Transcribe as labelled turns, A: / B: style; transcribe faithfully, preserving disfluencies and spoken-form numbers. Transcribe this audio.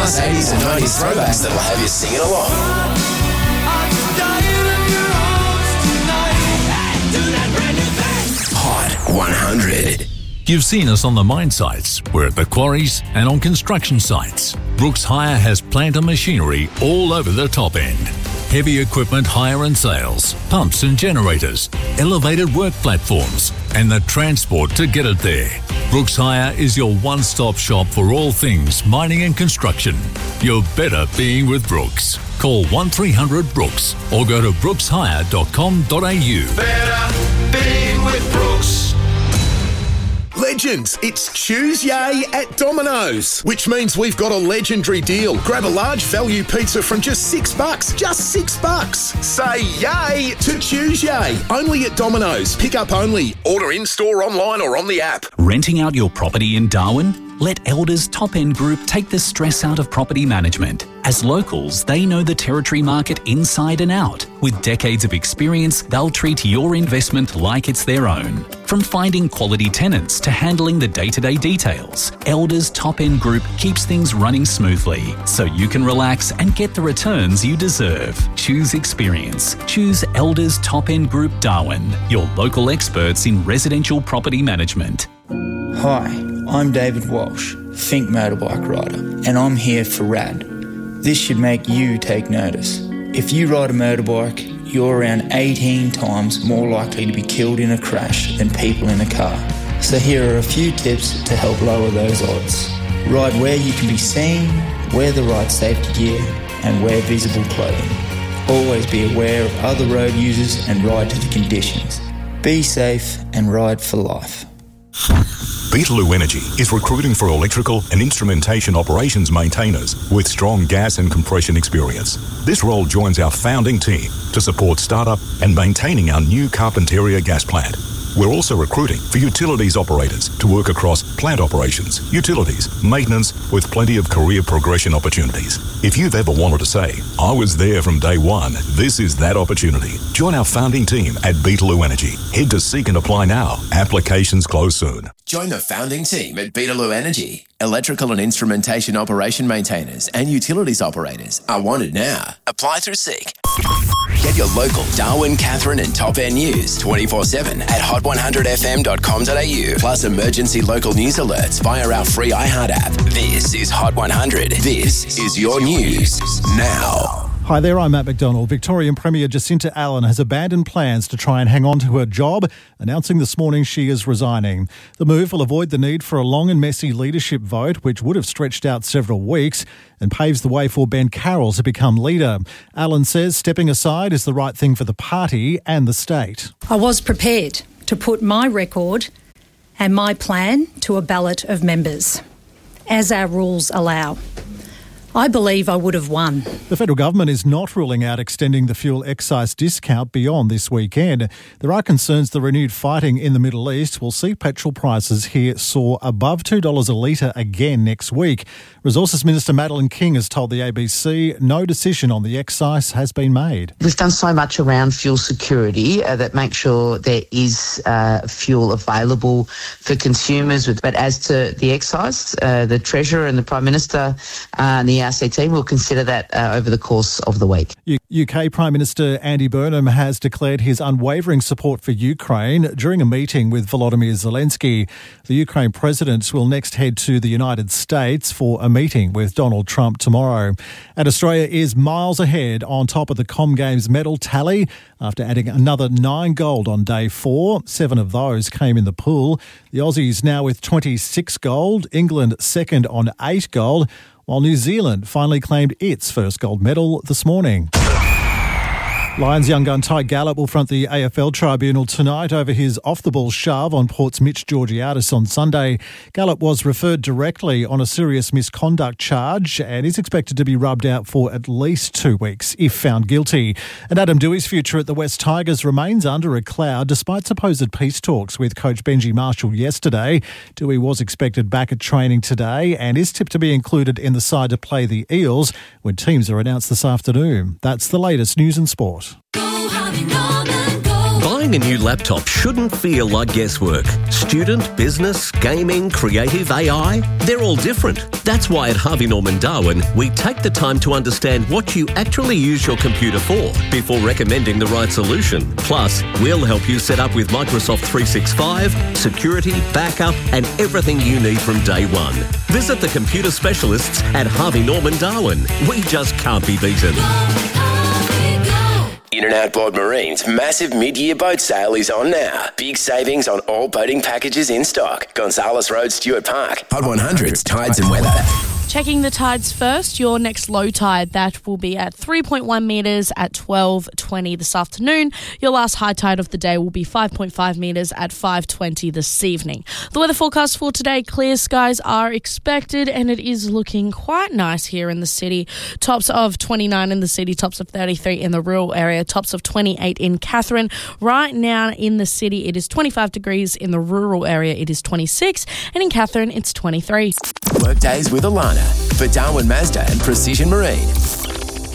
A: plus eighties and nineties throwbacks that'll have you singing along. Hot one hundred.
B: You've seen us on the mine sites, we're at the quarries and on construction sites. Brooks Hire has plant and machinery all over the top end. Heavy equipment hire and sales, pumps and generators, elevated work platforms, and the transport to get it there. Brooks Hire is your one-stop shop for all things mining and construction. You're better being with Brooks. Call one three hundred Brooks or go to brooks hire dot com dot a u.
A: Better being with Brooks.
C: Legends, it's Tuesday at Domino's, which means we've got a legendary deal. Grab a large value pizza from just six bucks. Just six bucks. Say yay to Tuesday. Only at Domino's. Pick up only. Order in-store, online or on the app.
D: Renting out your property in Darwin? Let Elders Top End Group take the stress out of property management. As locals, they know the territory market inside and out. With decades of experience, they'll treat your investment like it's their own. From finding quality tenants to handling the day-to-day details, Elders Top End Group keeps things running smoothly so you can relax and get the returns you deserve. Choose experience. Choose Elders Top End Group Darwin, your local experts in residential property management.
E: Hi, I'm David Walsh, Think Motorbike Rider, and I'm here for R A D. This should make you take notice. If you ride a motorbike, you're around eighteen times more likely to be killed in a crash than people in a car. So here are a few tips to help lower those odds. Ride where you can be seen, wear the right safety gear, and wear visible clothing. Always be aware of other road users and ride to the conditions. Be safe and ride for life.
F: Beetaloo Energy is recruiting for electrical and instrumentation operations maintainers with strong gas and compression experience. This role joins our founding team to support startup and maintaining our new Carpentaria gas plant. We're also recruiting for utilities operators to work across plant operations, utilities, maintenance, with plenty of career progression opportunities. If you've ever wanted to say, I was there from day one, this is that opportunity. Join our founding team at Beetaloo Energy. Head to Seek and Apply now. Applications close soon.
A: Join the founding team at Beetaloo Energy. Electrical and instrumentation operation maintainers and utilities operators are wanted now. Apply through Seek. Get your local Darwin, Catherine and Top End news twenty-four seven at hot one hundred f m dot com dot a u. Plus emergency local news alerts via our free iHeart app. This is Hot one hundred. This is your news now.
G: Hi there, I'm Matt McDonald. Victorian Premier Jacinta Allen has abandoned plans to try and hang on to her job, announcing this morning she is resigning. The move will avoid the need for a long and messy leadership vote, which would have stretched out several weeks, and paves the way for Ben Carroll to become leader. Allen says stepping aside is the right thing for the party and the state.
H: I was prepared to put my record and my plan to a ballot of members, as our rules allow. I believe I would have won.
G: The federal government is not ruling out extending the fuel excise discount beyond this weekend. There are concerns the renewed fighting in the Middle East will see petrol prices here soar above two dollars a litre again next week. Resources Minister Madeleine King has told the A B C no decision on the excise has been made.
I: We've done so much around fuel security uh, that makes sure there is uh, fuel available for consumers. But as to the excise, uh, the Treasurer and the Prime Minister uh, and the R C team will consider that uh, over the course of the week.
G: U K Prime Minister Andy Burnham has declared his unwavering support for Ukraine during a meeting with Volodymyr Zelensky. The Ukraine president will next head to the United States for a meeting with Donald Trump tomorrow. And Australia is miles ahead on top of the Com Games medal tally after adding another nine gold on day four. Seven of those came in the pool. The Aussies now with twenty-six gold, England second on eight gold, while New Zealand finally claimed its first gold medal this morning. Lions young gun Ty Gallup will front the A F L tribunal tonight over his off-the-ball shove on Port's Mitch Georgiadis on Sunday. Gallup was referred directly on a serious misconduct charge and is expected to be rubbed out for at least two weeks if found guilty. And Adam Dewey's future at the West Tigers remains under a cloud despite supposed peace talks with coach Benji Marshall yesterday. Dewey was expected back at training today and is tipped to be included in the side to play the Eels when teams are announced this afternoon. That's the latest news and sport.
J: Go Harvey Norman, go. Buying a new laptop shouldn't feel like guesswork. Student, business, gaming, creative, A I, they're all different. That's why at Harvey Norman Darwin, we take the time to understand what you actually use your computer for before recommending the right solution. Plus, we'll help you set up with Microsoft three sixty-five, security, backup, and everything you need from day one. Visit the computer specialists at Harvey Norman Darwin. We just can't be beaten.
A: In and Outboard Marine's massive mid-year boat sale is on now. Big savings on all boating packages in stock. Gonzales Road, Stuart Park. Hot one hundreds, tides and weather.
K: Checking the tides first, your next low tide, that will be at three point one metres at twelve twenty this afternoon. Your last high tide of the day will be five point five metres at five twenty this evening. The weather forecast for today, clear skies are expected and it is looking quite nice here in the city. Tops of twenty-nine in the city, tops of thirty-three in the rural area, tops of twenty-eight in Katherine. Right now in the city, it is twenty-five degrees. In the rural area, it is twenty-six. And in Katherine, it's twenty-three.
A: Workdays with Alana for Darwin Mazda and Precision Marine.